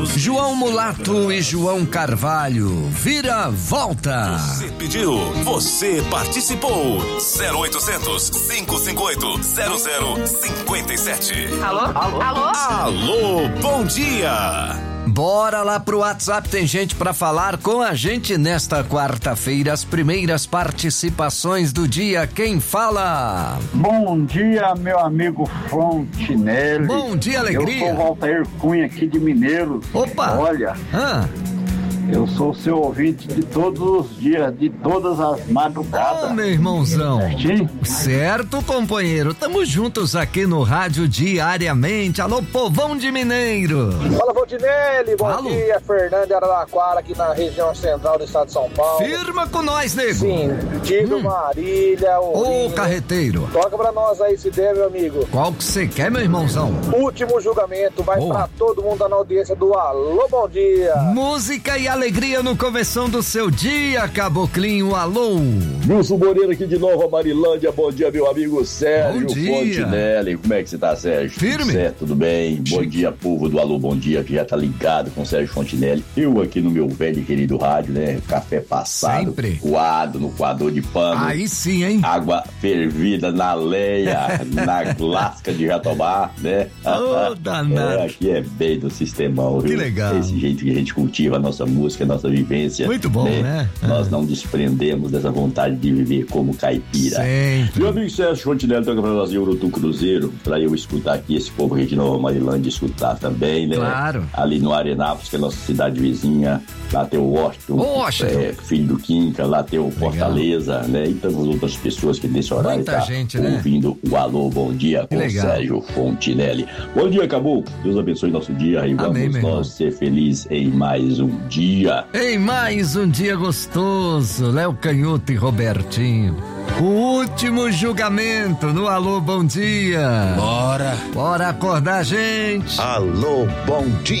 João Mulato e João Carvalho, vira volta. Você pediu, você participou. 0800-558-0057. Alô, bom dia. Bora lá pro WhatsApp, tem gente pra falar com a gente nesta quarta-feira. As primeiras participações do dia, quem fala? Bom dia, meu amigo Fontinelli. Bom dia, alegria. Eu sou Walter Cunha aqui de Mineiros. Opa! Olha, eu sou seu ouvinte de todos os dias, de todas as madrugadas. Ô, meu irmãozão. Certinho? Certo, companheiro. Tamo juntos aqui no rádio diariamente. Alô, povão de Mineiro. Fala, Fontinelli. Bom Alô. dia, Fernando Araraquara, aqui na região central do estado de São Paulo. Firma com nós, nego. Sim, Tiro Marília, Ô, carreteiro. Toca pra nós aí, se der, meu amigo. Qual que você quer, meu irmãozão? Último julgamento, vai Boa. pra todo mundo na audiência do Alô, bom dia. Música e alegria no começão do seu dia, Caboclinho. Alô. Wilson Moreira aqui de Nova Marilândia. Bom dia, meu amigo Sérgio Bom dia. Fontinelli. Como é que você tá, Sérgio? Firme. Tudo certo, tudo bem? Bom dia, povo do Alô, bom dia, que já tá ligado com o Sérgio Fontinelli. Eu aqui no meu velho e querido rádio, né? Café passado, Sempre. coado no coador de pano. Aí sim, hein? Água fervida na lenha, na lasca de Jatobá, né? Ô, danado. Aqui é bem do sistemão, viu? Que legal. Esse jeito que a gente cultiva a nossa música, a nossa vivência. Muito bom, né? Nós não desprendemos dessa vontade de viver como caipira. Sempre. Meu amigo Sérgio Fontinelli toca pra nós em Urutu Cruzeiro, pra eu escutar aqui, esse povo aqui de Nova Marilândia escutar também, né? Claro. Ali no Arenápolis, que é a nossa cidade vizinha, lá tem o Washington, filho do Quinca, lá tem o Fortaleza, né? E tantas outras pessoas que nesse horário Muita tá gente, né? ouvindo o Alô, bom dia, com legal. Sérgio Fontinelli. Bom dia, acabou. Deus abençoe nosso dia e Amém, vamos meu irmão. nós ser felizes em mais um dia. Em mais um dia gostoso, Léo Canhoto e Robertinho. O último julgamento no Alô, bom dia. Bora. Bora acordar, gente. Alô, bom dia.